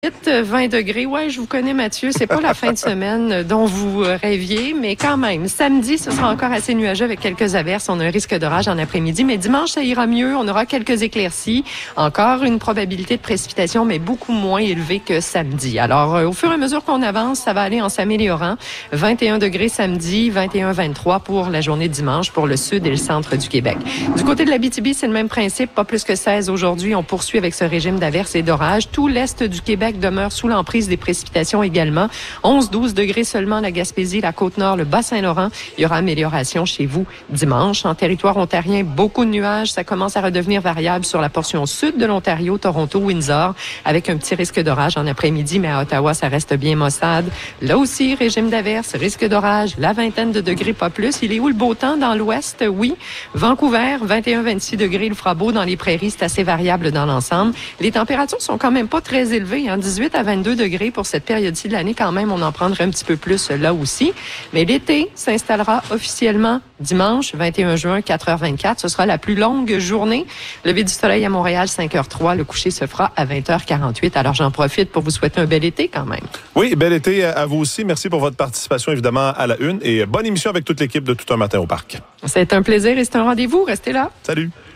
20 degrés. Ouais, je vous connais, Mathieu. C'est pas la fin de semaine dont vous rêviez, mais quand même. Samedi, ce sera encore assez nuageux avec quelques averses. On a un risque d'orage en après-midi, mais dimanche, ça ira mieux. On aura quelques éclaircies. Encore une probabilité de précipitation, mais beaucoup moins élevée que samedi. Alors, au fur et à mesure qu'on avance, ça va aller en s'améliorant. 21 degrés samedi, 21-23 pour la journée de dimanche pour le sud et le centre du Québec. Du côté de l'Abitibi, c'est le même principe. Pas plus que 16 aujourd'hui. On poursuit avec ce régime d'averses et d'orages. Tout l'est du Québec demeure sous l'emprise des précipitations également. 11-12 degrés seulement la Gaspésie, la Côte-Nord, le Bas-Saint-Laurent. Il y aura amélioration chez vous dimanche. En territoire ontarien, beaucoup de nuages. Ça commence à redevenir variable sur la portion sud de l'Ontario, Toronto, Windsor, avec un petit risque d'orage en après-midi, mais à Ottawa, ça reste bien maussade. Là aussi, régime d'averse, risque d'orage, la vingtaine de degrés, pas plus. Il est où le beau temps? Dans l'ouest, oui. Vancouver, 21-26 degrés, il fera beau dans les prairies. C'est assez variable dans l'ensemble. Les températures sont quand même pas très élevées, 18 à 22 degrés pour cette période-ci de l'année. Quand même, on en prendrait un petit peu plus là aussi. Mais l'été s'installera officiellement dimanche, 21 juin, 4h24. Ce sera la plus longue journée. Lever du soleil à Montréal, 5h03. Le coucher se fera à 20h48. Alors, j'en profite pour vous souhaiter un bel été quand même. Oui, bel été à vous aussi. Merci pour votre participation, évidemment, à la une. Et bonne émission avec toute l'équipe de Tout un matin au parc. C'est un plaisir et c'est un rendez-vous. Restez là. Salut.